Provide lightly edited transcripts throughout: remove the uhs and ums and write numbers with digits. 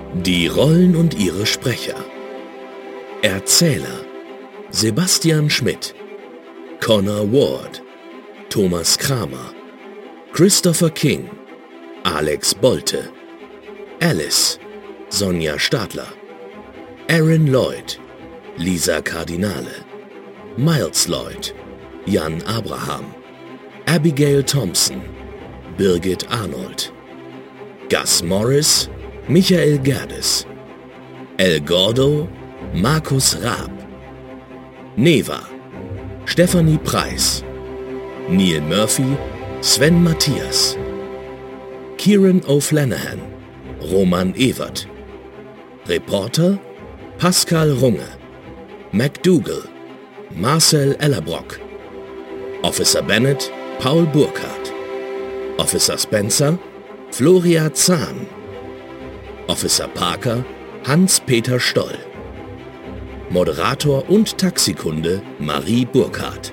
Die Rollen und ihre Sprecher. Erzähler: Sebastian Schmidt, Connor Ward, Thomas Kramer, Christopher King, Alex Bolte, Alice, Sonja Stadler, Aaron Lloyd, Lisa Cardinale, Miles Lloyd, Jan Abraham, Abigail Thompson, Birgit Arnold, Gus Morris, Michael Gerdes, El Gordo, Markus Raab, Neva, Stephanie Preis, Neil Murphy, Sven Matthias, Kieran O'Flanahan, Roman Evert, Reporter Pascal Runge, MacDougall, Marcel Ellerbrock, Officer Bennett Paul Burkhardt, Officer Spencer Floria Zahn, Officer Parker Hans-Peter Stoll, Moderator und Taxikunde Marie Burkhardt,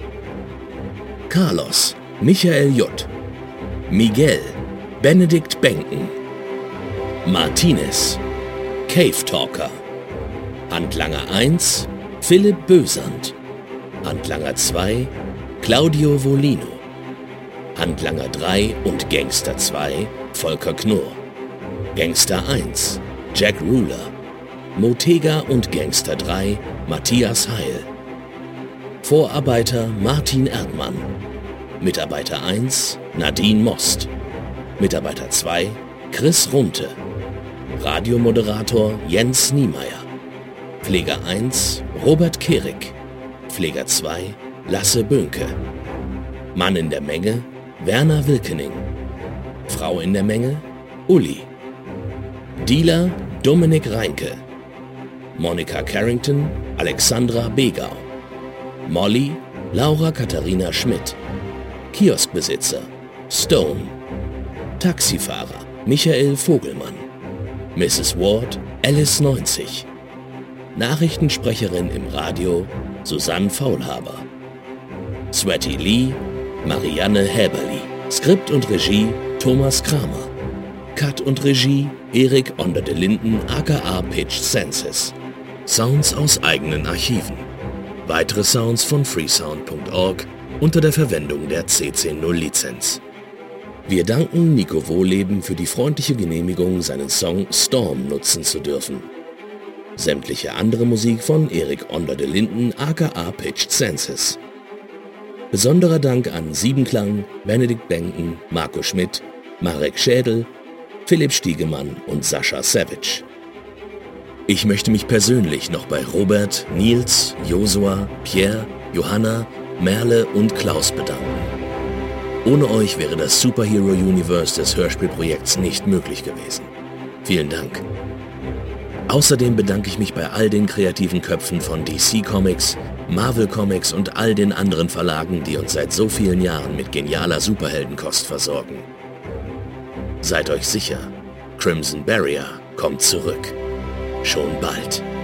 Carlos Michael Jutt, Miguel Benedikt Benken, Martinez Cave Talker, Handlanger 1 Philipp Bösand, Handlanger 2 Claudio Volino, Handlanger 3 und Gangster 2 Volker Knorr, Gangster 1 Jack Ruler, Motega und Gangster 3 Matthias Heil, Vorarbeiter Martin Erdmann, Mitarbeiter 1 Nadine Most, Mitarbeiter 2 Chris Runte, Radiomoderator Jens Niemeyer, Pfleger 1 Robert Kehrig, Pfleger 2 Lasse Böhnke, Mann in der Menge Werner Wilkening, Frau in der Menge Uli, Dealer Dominik Reinke, Monika Carrington Alexandra Begau, Molly Laura Katharina Schmidt, Kioskbesitzer Stone, Taxifahrer Michael Vogelmann, Mrs. Ward Alice 90, Nachrichtensprecherin im Radio Susanne Faulhaber, Sweaty Lee Marianne Häberli, Skript und Regie Thomas Kramer, Cut und Regie Erik Onder de Linden aka Pitch Senses, Sounds aus eigenen Archiven, weitere Sounds von freesound.org unter der Verwendung der CC0 Lizenz. Wir danken Nico Wohleben für die freundliche Genehmigung, seinen Song Storm nutzen zu dürfen. Sämtliche andere Musik von Erik Onder de Linden aka Pitched Senses. Besonderer Dank an Siebenklang, Benedikt Benken, Marco Schmidt, Marek Schädel, Philipp Stiegemann und Sascha Savage. Ich möchte mich persönlich noch bei Robert, Nils, Josua, Pierre, Johanna, Merle und Klaus bedanken. Ohne euch wäre das Superhero Universe des Hörspielprojekts nicht möglich gewesen. Vielen Dank. Außerdem bedanke ich mich bei all den kreativen Köpfen von DC Comics, Marvel Comics und all den anderen Verlagen, die uns seit so vielen Jahren mit genialer Superheldenkost versorgen. Seid euch sicher, Crimson Barrier kommt zurück. Schon bald.